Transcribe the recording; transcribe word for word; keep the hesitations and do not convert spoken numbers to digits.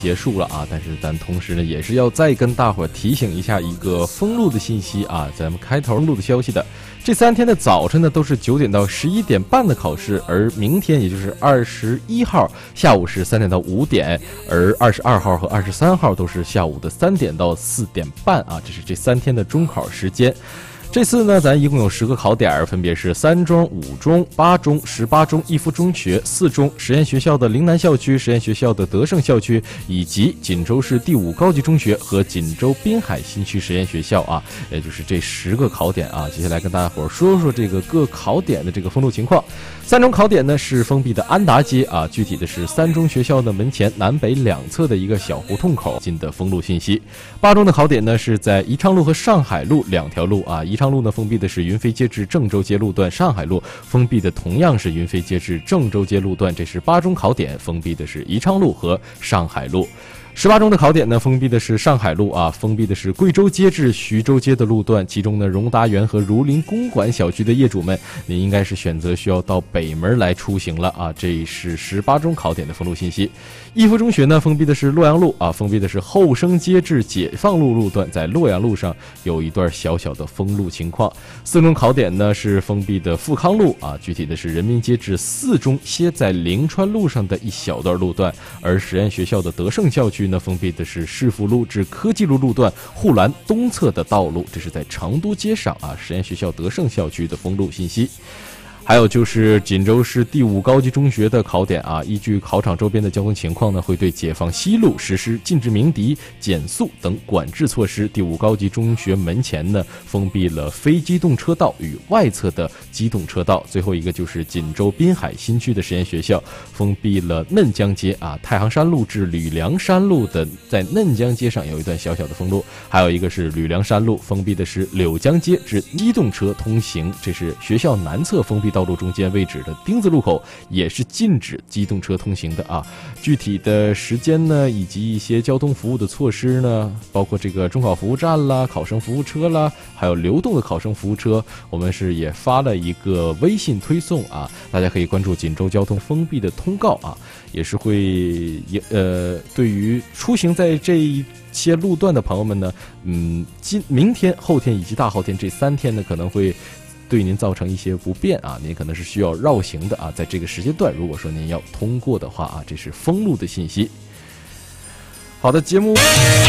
结束了啊，但是咱同时呢，也是要再跟大伙提醒一下一个封路的信息啊。咱们开头录的消息的，这三天的早晨呢都是九点到十一点半的考试，而明天也就是二十一号下午是三点到五点，而二十二号和二十三号都是下午的三点到四点半啊，这是这三天的中考时间。这次呢，咱一共有十个考点，分别是三中、五中、八中、十八中、逸夫中学、四中、实验学校的陵南校区、实验学校的德胜校区，以及锦州市第五高级中学和锦州滨海新区实验学校啊，也就是这十个考点啊。接下来跟大家伙说说这个各考点的这个封路情况。三中考点呢是封闭的安达街啊，具体的是三中学校的门前南北两侧的一个小胡同口进的封路信息。八中的考点呢是在宜昌路和上海路两条路啊，宜昌路呢封闭的是云飞街至郑州街路段，上海路封闭的同样是云飞街至郑州街路段，这是八中考点，封闭的是宜昌路和上海路。十八中的考点呢，封闭的是上海路啊，封闭的是贵州街至徐州街的路段。其中呢，荣达园和儒林公馆小区的业主们，您应该是选择需要到北门来出行了啊。这是十八中考点的封路信息。逸夫中学呢，封闭的是洛阳路啊，封闭的是后生街至解放路路段，在洛阳路上有一段小小的封路情况。四中考点呢是封闭的富康路啊，具体的是人民街至四中歇在灵川路上的一小段路段，而实验学校的德胜校区呢，封闭的是市府路至科技路路段护栏东侧的道路，这是在成都街上啊，实验学校德胜校区的封路信息。还有就是锦州市第五高级中学的考点啊，依据考场周边的交通情况呢，会对解放西路实施禁止鸣笛、减速等管制措施。第五高级中学门前呢，封闭了非机动车道与外侧的机动车道。最后一个就是锦州滨海新区的实验学校，封闭了嫩江街啊，太行山路至吕梁山路的，在嫩江街上有一段小小的封路。还有一个是吕梁山路封闭的是柳江街至机动车通行，这是学校南侧封闭道路中间位置的丁字路口，也是禁止机动车通行的啊。具体的时间呢，以及一些交通服务的措施呢，包括这个中考服务站啦、考生服务车啦，还有流动的考生服务车，我们是也发了一个微信推送啊，大家可以关注锦州交通封闭的通告啊，也是会也呃，对于出行在这一些路段的朋友们呢，嗯，今明天、后天以及大后天这三天呢，可能会对您造成一些不便啊，您可能是需要绕行的啊，在这个时间段，如果说您要通过的话啊，这是封路的信息。好的，节目。